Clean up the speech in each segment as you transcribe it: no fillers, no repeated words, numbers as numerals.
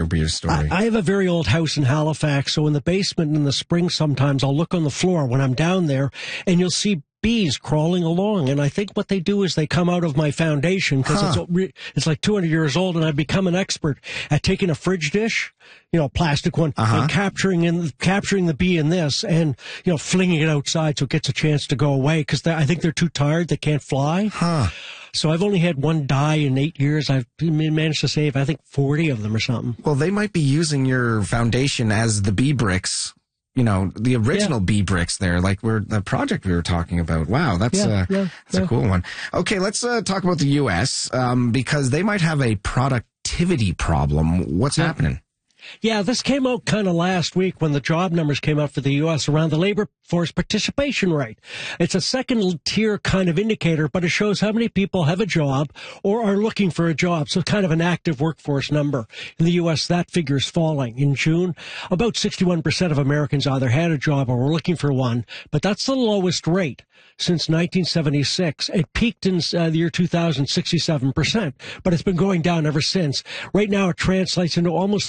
remember your story. I have a very old house in Halifax, so in the basement in the spring sometimes I'll look on the floor when I'm down there, and you'll see bees crawling along, and I think what they do is they come out of my foundation because it's like 200 years old, and I've become an expert at taking a fridge dish, a plastic one, and capturing the bee in this, and flinging it outside so it gets a chance to go away because I think they're too tired, they can't fly. So I've only had one die in 8 years. I've managed to save, I think, 40 of them or something. Well, they might be using your foundation as the bee bricks. The original bee bricks there, like the project we were talking about. Wow, that's a cool one. Okay, let's talk about the U.S. Because they might have a productivity problem. What's happening? Yeah, this came out kind of last week when the job numbers came out for the U.S. around the labor force participation rate. It's a second-tier kind of indicator, but it shows how many people have a job or are looking for a job, so kind of an active workforce number. In the U.S., that figure is falling. In June, about 61% of Americans either had a job or were looking for one, but that's the lowest rate since 1976. It peaked in the year 2000, 67%, but it's been going down ever since. Right now, it translates into almost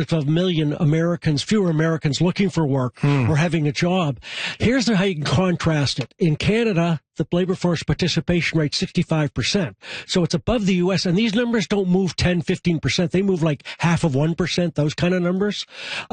750,000 fewer Americans looking for work or having a job. Here's how you can contrast it. In Canada, the labor force participation rate 65%. So it's above the U.S., and these numbers don't move 10, 15%. They move like half of 1%, those kind of numbers.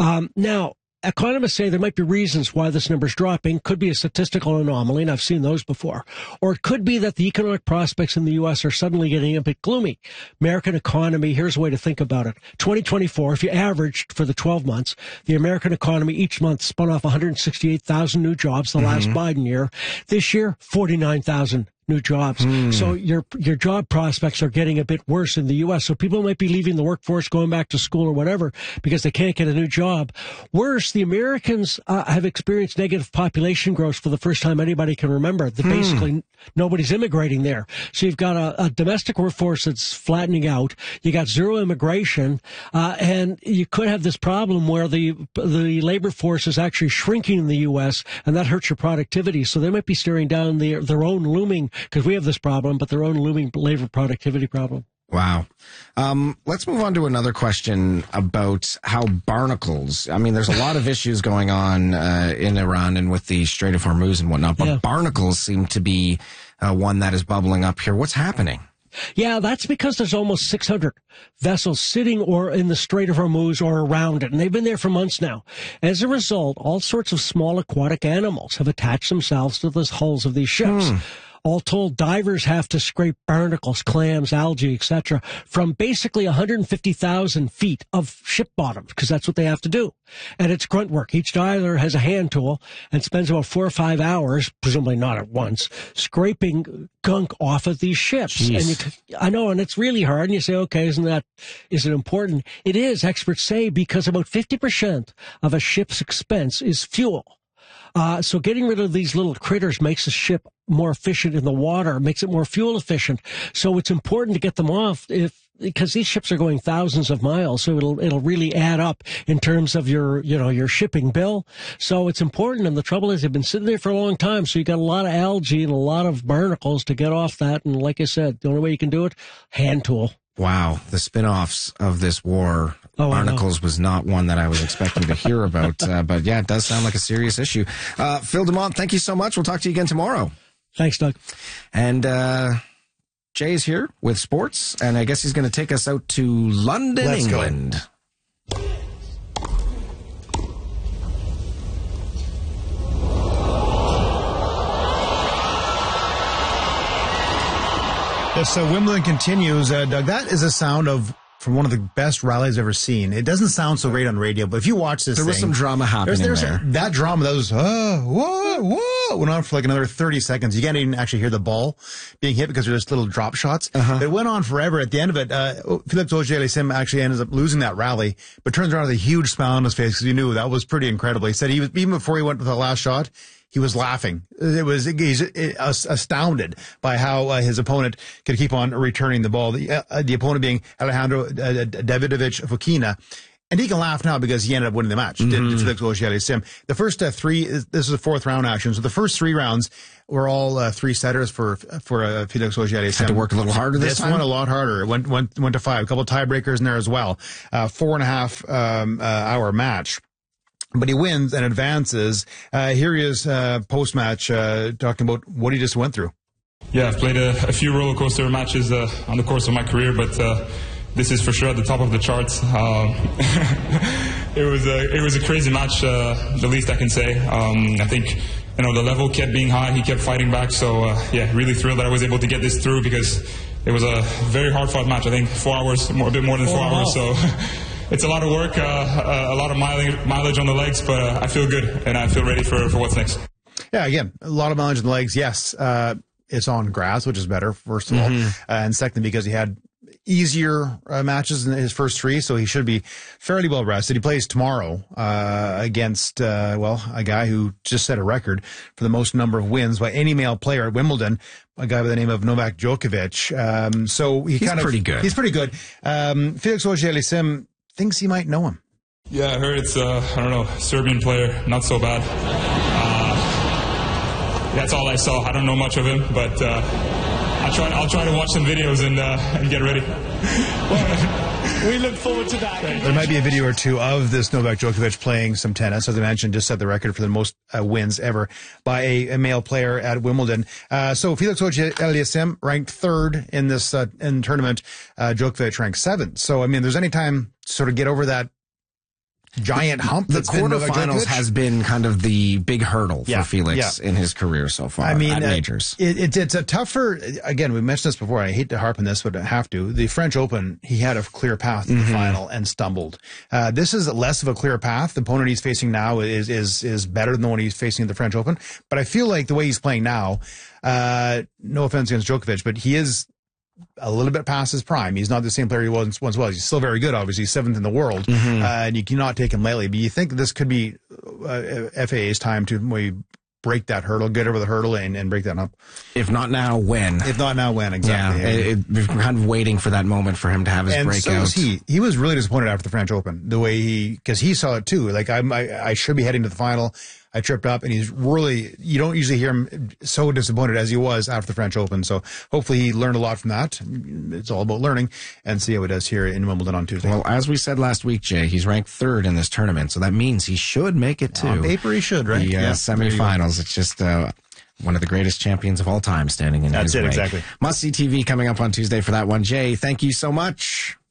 Now, economists say there might be reasons why this number's dropping. Could be a statistical anomaly, and I've seen those before. Or it could be that the economic prospects in the U.S. are suddenly getting a bit gloomy. American economy, here's a way to think about it. 2024, if you averaged for the 12 months, the American economy each month spun off 168,000 new jobs the last Biden year. This year, 49,000 new jobs. So your job prospects are getting a bit worse in the U.S. So people might be leaving the workforce, going back to school or whatever, because they can't get a new job. Worse, the Americans have experienced negative population growth for the first time anybody can remember. Basically, nobody's immigrating there. So you've got a domestic workforce that's flattening out. You got zero immigration, and you could have this problem where the labor force is actually shrinking in the U.S., and that hurts your productivity. So they might be staring down their own looming, because we have this problem, but their own looming labor productivity problem. Wow. Let's move on to another question about how barnacles, I mean, there's a lot of issues going on in Iran and with the Strait of Hormuz and whatnot, but barnacles seem to be one that is bubbling up here. What's happening? Yeah, that's because there's almost 600 vessels sitting or in the Strait of Hormuz or around it, and they've been there for months now. As a result, all sorts of small aquatic animals have attached themselves to the hulls of these ships. All told, divers have to scrape barnacles, clams, algae, etc., from basically 150,000 feet of ship bottoms, because that's what they have to do. And it's grunt work. Each diver has a hand tool and spends about 4 or 5 hours, presumably not at once, scraping gunk off of these ships. And I know, and it's really hard. And you say, okay, is it important? It is, experts say, because about 50% of a ship's expense is fuel. So getting rid of these little critters makes the ship more efficient in the water, makes it more fuel efficient. So it's important to get them off because these ships are going thousands of miles. So it'll really add up in terms of your shipping bill. So it's important. And the trouble is they've been sitting there for a long time. So you got a lot of algae and a lot of barnacles to get off that. And like I said, the only way you can do it, hand tool. Wow, the spin-offs of this war. Barnacles was not one that I was expecting to hear about. But yeah, it does sound like a serious issue. Phil DeMont, thank you so much. We'll talk to you again tomorrow. Thanks, Doug. And Jay is here with sports, and I guess he's going to take us out to London, England. Go. Yes, so Wimbledon continues. Doug, that is a sound from one of the best rallies I've ever seen. It doesn't sound so great on radio, but if you watch this there was some drama happening there. That drama, that was, whoa, went on for like another 30 seconds. You can't even actually hear the ball being hit because there's just little drop shots. It went on forever. At the end of it, Philippe Auger-Aliassime actually ends up losing that rally, but turns around with a huge smile on his face because he knew that was pretty incredible. He said even before he went with the last shot, he was laughing. He's astounded by how his opponent could keep on returning the ball. The opponent being Alejandro Davidovich Fokina. And he can laugh now because he ended up winning the match. Felix Auger-Aliassime. The first three, this is a fourth round action. So the first 3 rounds were all 3 setters for Felix Auger-Aliassime. Had to work a little harder this time? This one a lot harder. It went to 5. A couple of tiebreakers in there as well. 4.5 hour match. But he wins and advances. Here he is post-match talking about what he just went through. Yeah, I've played a few roller coaster matches on the course of my career, but this is for sure at the top of the charts. It was a crazy match, the least I can say. I think the level kept being high. He kept fighting back. So really thrilled that I was able to get this through because it was a very hard fought match. I think 4 hours, a bit more than 4 hours. So it's a lot of work, a lot of mileage on the legs, but I feel good and I feel ready for what's next. Yeah, again, a lot of mileage on the legs. Yes, it's on grass, which is better, first of all. And second, because he had easier matches in his first 3, so he should be fairly well rested. He plays tomorrow against, a guy who just set a record for the most number of wins by any male player at Wimbledon, a guy by the name of Novak Djokovic. So he's pretty good. He's pretty good. Felix Auger-Aliassime thinks he might know him. Yeah, I heard it's, Serbian player, not so bad. That's all I saw. I don't know much of him, but I'll try to watch some videos and get ready. Well, we look forward to that. There might be a video or 2 of this Novak Djokovic playing some tennis. As I mentioned, just set the record for the most wins ever by a male player at Wimbledon. So Felix Auger-Aliassime ranked 3rd in this in tournament. Djokovic ranked 7th. So, I mean, there's any time to sort of get over that giant hump. The quarterfinals has been kind of the big hurdle for Felix in his career so far. I mean, at majors. It's a tougher. Again, we mentioned this before. I hate to harp on this, but I have to. The French Open, he had a clear path to the final and stumbled. This is less of a clear path. The opponent he's facing now is better than the one he's facing at the French Open. But I feel like the way he's playing now, no offense against Djokovic, but he is a little bit past his prime. He's not the same player he once was. He's still very good, obviously. He's 7th in the world, and you cannot take him lightly. But you think this could be FAA's time to maybe break that hurdle, get over the hurdle, and break that up. If not now, when? If not now, when? Exactly. Yeah, we're kind of waiting for that moment for him to have his breakout. And so was he. He was really disappointed after the French Open, the way because he saw it too. Like, I should be heading to the final. I tripped up, and he's really, you don't usually hear him so disappointed as he was after the French Open. So hopefully he learned a lot from that. It's all about learning, and see how he does here in Wimbledon on Tuesday. Well, as we said last week, Jay, he's ranked 3rd in this tournament, so that means he should make it to on paper he should, right? The semifinals. It's just one of the greatest champions of all time standing in his way. That's it, exactly. Must See TV coming up on Tuesday for that one. Jay, thank you so much.